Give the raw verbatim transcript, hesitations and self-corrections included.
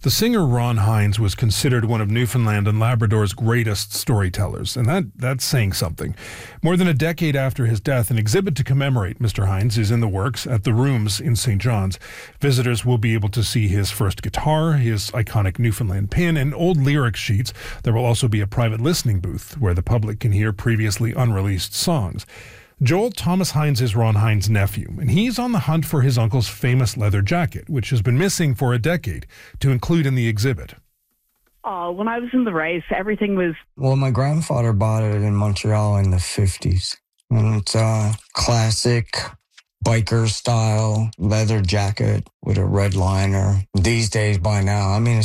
The singer Ron Hynes was considered one of Newfoundland and Labrador's greatest storytellers, and that that's saying something. More than a decade after his death, an exhibit to commemorate Mister Hynes is in the works at the Rooms in Saint John's. Visitors will be able to see his first guitar, his iconic Newfoundland pin, and old lyric sheets. There will also be a private listening booth where the public can hear previously unreleased songs. Joel Thomas Hynes is Ron Hynes' nephew, and he's on the hunt for his uncle's famous leather jacket, which has been missing for a decade, to include in the exhibit. Oh, when I was in the race, everything was... Well, my grandfather bought it in Montreal in the fifties. And it's a classic biker-style leather jacket with a red liner. These days, by now, I mean, it's